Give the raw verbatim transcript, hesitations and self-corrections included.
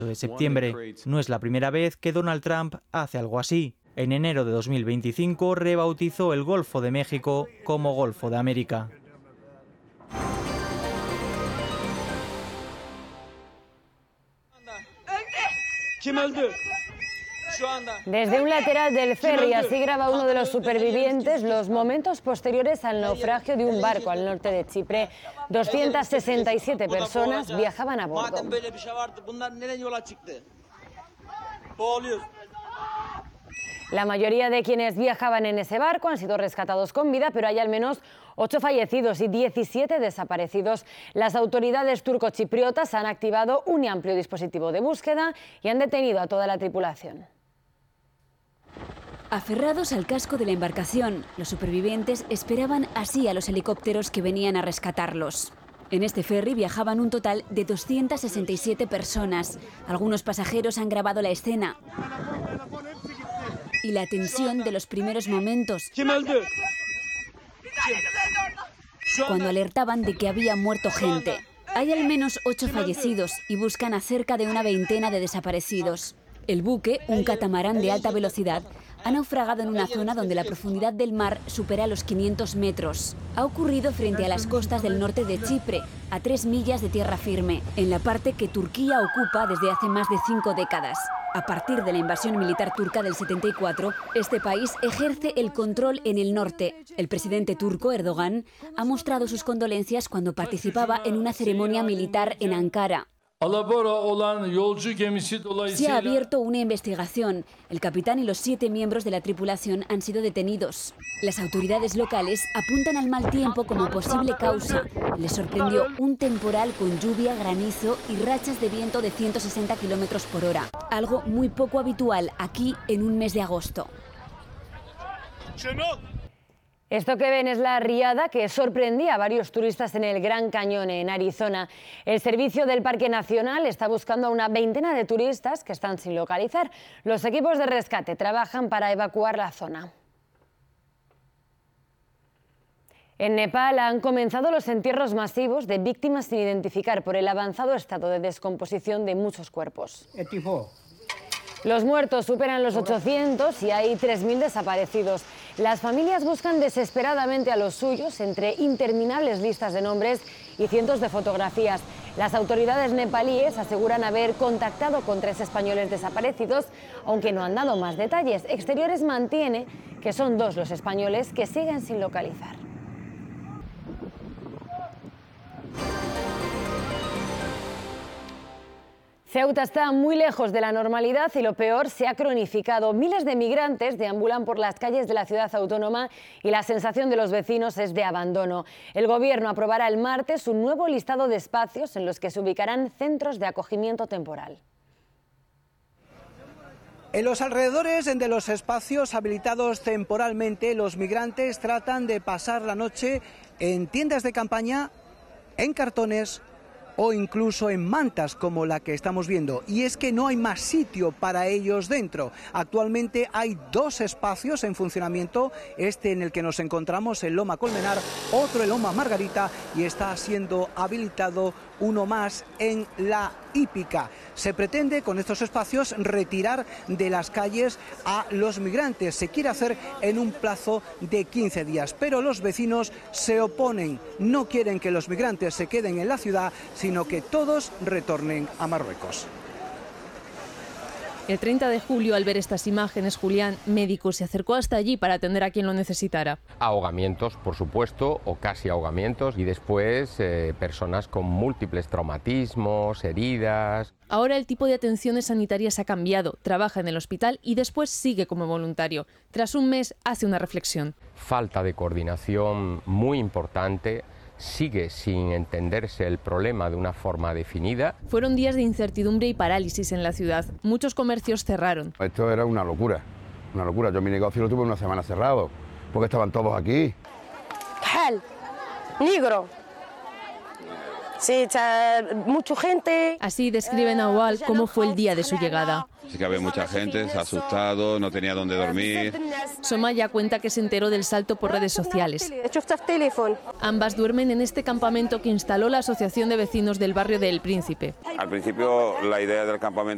de septiembre. No es la primera vez que Donald Trump hace algo así. En enero de dos mil veinticinco rebautizó el Golfo de México como Golfo de América. Desde un lateral del ferry, así graba uno de los supervivientes los momentos posteriores al naufragio de un barco al norte de Chipre. doscientas sesenta y siete personas viajaban a bordo. La mayoría de quienes viajaban en ese barco han sido rescatados con vida, pero hay al menos ocho fallecidos y diecisiete desaparecidos. Las autoridades turcochipriotas han activado un amplio dispositivo de búsqueda y han detenido a toda la tripulación. Aferrados al casco de la embarcación, los supervivientes esperaban así a los helicópteros que venían a rescatarlos. En este ferry viajaban un total de doscientas sesenta y siete personas. Algunos pasajeros han grabado la escena y la tensión de los primeros momentos, cuando alertaban de que había muerto gente. Hay al menos ocho fallecidos y buscan a cerca de una veintena de desaparecidos. El buque, un catamarán de alta velocidad, ha naufragado en una zona donde la profundidad del mar supera los quinientos metros. Ha ocurrido frente a las costas del norte de Chipre, a tres millas de tierra firme, en la parte que Turquía ocupa desde hace más de cinco décadas. A partir de la invasión militar turca del setenta y cuatro, este país ejerce el control en el norte. El presidente turco, Erdogan, ha mostrado sus condolencias cuando participaba en una ceremonia militar en Ankara. Se ha abierto una investigación. El capitán y los siete miembros de la tripulación han sido detenidos. Las autoridades locales apuntan al mal tiempo como posible causa. Les sorprendió un temporal con lluvia, granizo y rachas de viento de ciento sesenta kilómetros por hora. Algo muy poco habitual aquí en un mes de agosto. Esto que ven es la riada que sorprendía a varios turistas en el Gran Cañón, en Arizona. El servicio del Parque Nacional está buscando a una veintena de turistas que están sin localizar. Los equipos de rescate trabajan para evacuar la zona. En Nepal han comenzado los entierros masivos de víctimas sin identificar por el avanzado estado de descomposición de muchos cuerpos. Los muertos superan los ochocientos y hay tres mil desaparecidos. Las familias buscan desesperadamente a los suyos entre interminables listas de nombres y cientos de fotografías. Las autoridades nepalíes aseguran haber contactado con tres españoles desaparecidos, aunque no han dado más detalles. Exteriores mantiene que son dos los españoles que siguen sin localizar. Ceuta está muy lejos de la normalidad y lo peor se ha cronificado. Miles de migrantes deambulan por las calles de la ciudad autónoma y la sensación de los vecinos es de abandono. El gobierno aprobará el martes un nuevo listado de espacios en los que se ubicarán centros de acogimiento temporal. En los alrededores de los espacios habilitados temporalmente, los migrantes tratan de pasar la noche en tiendas de campaña, en cartones o incluso en mantas como la que estamos viendo. Y es que no hay más sitio para ellos dentro. Actualmente hay dos espacios en funcionamiento, este en el que nos encontramos en Loma Colmenar, otro en Loma Margarita y está siendo habilitado uno más en La Hípica. Se pretende con estos espacios retirar de las calles a los migrantes. Se quiere hacer en un plazo de quince días, pero los vecinos se oponen. No quieren que los migrantes se queden en la ciudad, sino que todos retornen a Marruecos. El treinta de julio, al ver estas imágenes, Julián, médico, se acercó hasta allí para atender a quien lo necesitara. Ahogamientos, por supuesto, o casi ahogamientos, y después eh, personas con múltiples traumatismos, heridas. Ahora el tipo de atenciones sanitarias ha cambiado, trabaja en el hospital y después sigue como voluntario. Tras un mes hace una reflexión. Falta de coordinación muy importante. Sigue sin entenderse el problema de una forma definida. Fueron días de incertidumbre y parálisis en la ciudad. Muchos comercios cerraron. Esto era una locura, una locura. Yo mi negocio lo tuve una semana cerrado, porque estaban todos aquí. Hal, negro. Sí, mucha gente. Así describe Nawal cómo fue el día de su llegada. Sí que había mucha gente, se ha asustado, no tenía dónde dormir. Somaya cuenta que se enteró del salto por redes sociales. Ambas duermen en este campamento que instaló la Asociación de Vecinos del barrio de El Príncipe. Al principio la idea del campamento